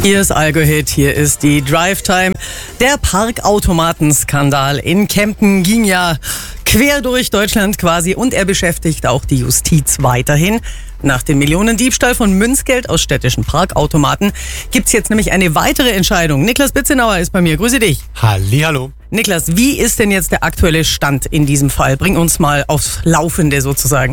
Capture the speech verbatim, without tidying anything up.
Hier ist Algo-Hit, hier ist die Drive-Time. Der Parkautomatenskandal in Kempten ging ja quer durch Deutschland quasi und er beschäftigt auch die Justiz weiterhin. Nach dem Millionendiebstahl von Münzgeld aus städtischen Parkautomaten gibt's jetzt nämlich eine weitere Entscheidung. Niklas Bitzenauer ist bei mir. Grüße dich. Hallihallo. Niklas, wie ist denn jetzt der aktuelle Stand in diesem Fall? Bring uns mal aufs Laufende sozusagen.